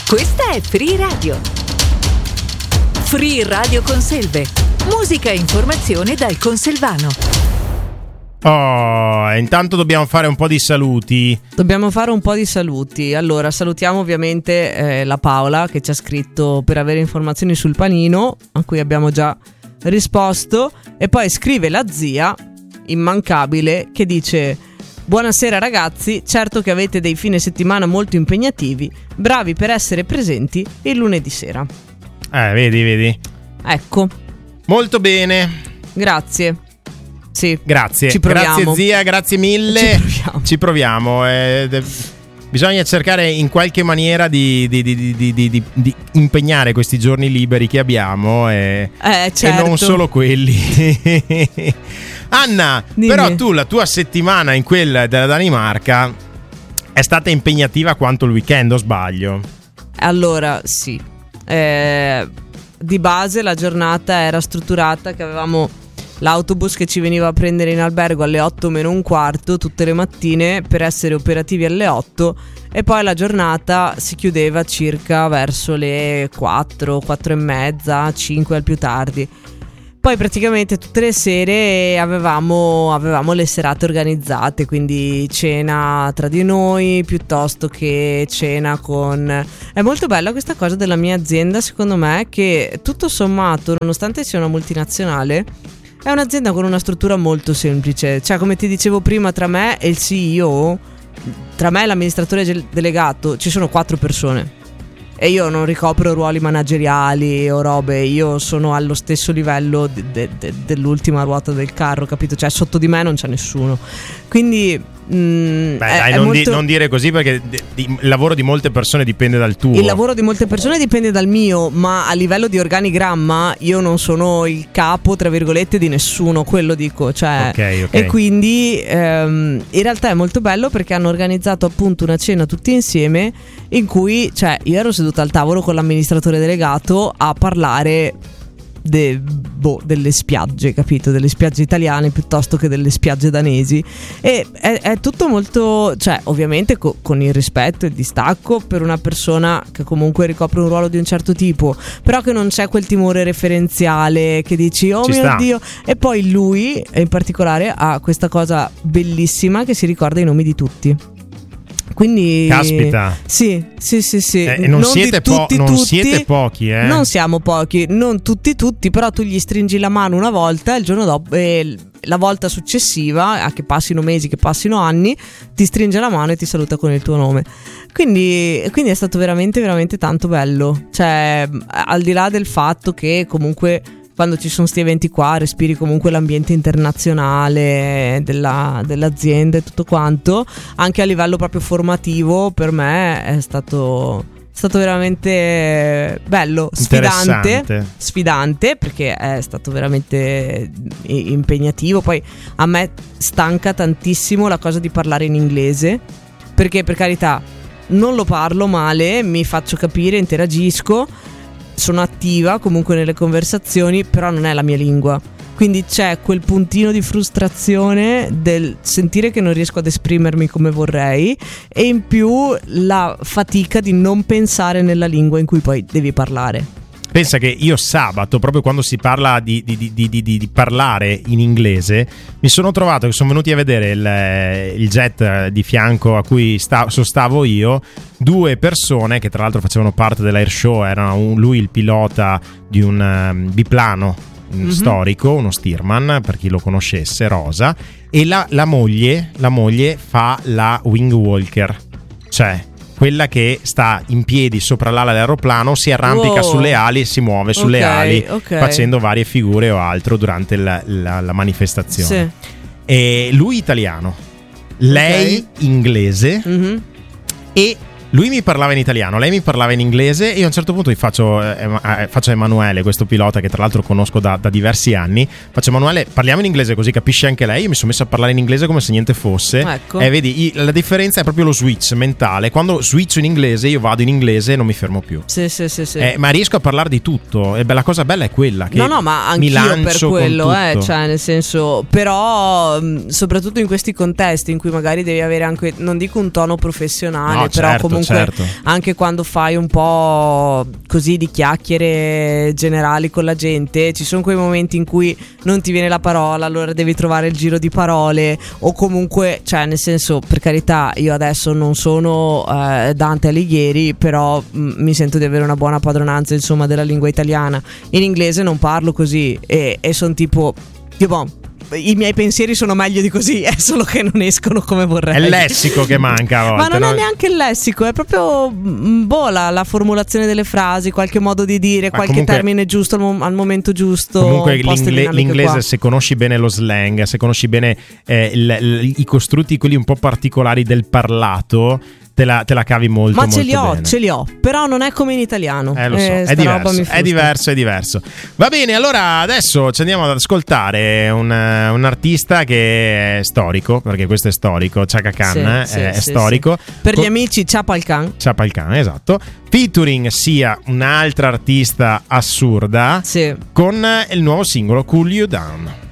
Questa è Free Radio. Free Radio Conselve. Musica e informazione dal conselvano. Oh, intanto dobbiamo fare un po' di saluti. Allora, salutiamo ovviamente la Paola, che ci ha scritto per avere informazioni sul panino, a cui abbiamo già risposto. E poi scrive la zia, immancabile, che dice: buonasera ragazzi, certo che avete dei fine settimana molto impegnativi, bravi per essere presenti il lunedì sera. Vedi. Ecco. Molto bene. Grazie. Sì. Grazie. Ci proviamo. Grazie zia, grazie mille. Ci proviamo. Bisogna cercare in qualche maniera di impegnare questi giorni liberi che abbiamo certo. E non solo quelli. Anna, dimmi. Però tu, la tua settimana in quella della Danimarca è stata impegnativa quanto il weekend, o sbaglio? Allora, sì. Di base la giornata era strutturata che avevamo l'autobus che ci veniva a prendere in albergo alle 8:45 tutte le mattine per essere operativi alle 8, e poi la giornata si chiudeva circa verso le 4 e mezza, 5 al più tardi. Poi praticamente tutte le sere avevamo le serate organizzate, quindi cena tra di noi piuttosto che cena con... È molto bella questa cosa della mia azienda, secondo me, che tutto sommato, nonostante sia una multinazionale, è un'azienda con una struttura molto semplice. Cioè, come ti dicevo prima, tra me e il CEO, tra me e l'amministratore delegato, ci sono 4 persone. E io non ricopro ruoli manageriali o robe, io sono allo stesso livello dell'ultima ruota del carro, capito? Cioè sotto di me non c'è nessuno. Quindi non dire così, perché il lavoro di molte persone dipende dal tuo. Il lavoro di molte persone dipende dal mio, ma a livello di organigramma io non sono il capo, tra virgolette, di nessuno, quello dico, cioè. Okay. E quindi in realtà è molto bello perché hanno organizzato appunto una cena tutti insieme in cui, cioè, io ero seduta al tavolo con l'amministratore delegato a parlare delle spiagge, capito? Delle spiagge italiane piuttosto che delle spiagge danesi. E è tutto molto, cioè, ovviamente con il rispetto e il distacco per una persona che comunque ricopre un ruolo di un certo tipo, però che non c'è quel timore referenziale che dici oh mio Dio. E poi lui in particolare ha questa cosa bellissima che si ricorda i nomi di tutti. Quindi caspita. Sì. Non siete pochi, eh? Non siamo pochi, non tutti, però tu gli stringi la mano una volta, il giorno dopo, la volta successiva, che passino mesi, che passino anni, ti stringe la mano e ti saluta con il tuo nome. Quindi è stato veramente, veramente tanto bello. Cioè, al di là del fatto che comunque quando ci sono sti eventi qua respiri comunque l'ambiente internazionale dell'azienda e tutto quanto, anche a livello proprio formativo per me è stato veramente bello, sfidante perché è stato veramente impegnativo. Poi a me stanca tantissimo la cosa di parlare in inglese, perché per carità non lo parlo male, mi faccio capire, interagisco, sono attiva comunque nelle conversazioni, però non è la mia lingua. Quindi c'è quel puntino di frustrazione del sentire che non riesco ad esprimermi come vorrei, e in più la fatica di non pensare nella lingua in cui poi devi parlare. Pensa che io sabato, proprio quando si parla di parlare in inglese, mi sono trovato che sono venuti a vedere il jet di fianco a cui sostavo io, 2 persone che tra l'altro facevano parte dell'air show. Erano lui il pilota di un biplano storico, uno Stearman, per chi lo conoscesse, rosa, e la moglie fa la wing walker, cioè quella che sta in piedi sopra l'ala dell'aeroplano, si arrampica sulle ali e si muove sulle ali, facendo varie figure o altro durante la manifestazione. Sì. E lui italiano, lei inglese, e lui mi parlava in italiano, lei mi parlava in inglese, e io a un certo punto gli faccio a Emanuele, questo pilota che tra l'altro conosco da diversi anni, faccio: Emanuele, parliamo in inglese così capisce anche lei. Io mi sono messo a parlare in inglese come se niente fosse, ecco. E vedi, la differenza è proprio lo switch mentale. Quando switcho in inglese io vado in inglese e non mi fermo più. Sì. Ma riesco a parlare di tutto, e la cosa bella è quella che no, ma anch'io per quello, cioè nel senso, però soprattutto in questi contesti in cui magari devi avere anche, non dico un tono professionale, no, però certo, comunque certo. anche quando fai un po' così di chiacchiere generali con la gente, ci sono quei momenti in cui non ti viene la parola, allora devi trovare il giro di parole, o comunque, cioè nel senso, per carità, io adesso non sono Dante Alighieri, però mi sento di avere una buona padronanza, insomma, della lingua italiana. In inglese non parlo così e sono tipo i miei pensieri sono meglio di così, è solo che non escono come vorrei. È il lessico che manca a volte, ma non no? è neanche il lessico, è proprio la formulazione delle frasi, qualche modo di dire, ma qualche comunque, termine giusto al momento giusto. Comunque l'inglese, qua. se conosci bene lo slang, se conosci bene i costrutti, quelli un po' particolari del parlato, te la cavi molto, ma molto bene. ce li ho, però non è come in italiano. Lo so, è diverso. Va bene, allora adesso ci andiamo ad ascoltare un artista che è storico, perché questo è storico, Chaka Khan è storico. Sì. Per gli amici Chapal Khan, esatto. Featuring sia un'altra artista assurda, con il nuovo singolo Cool You Down.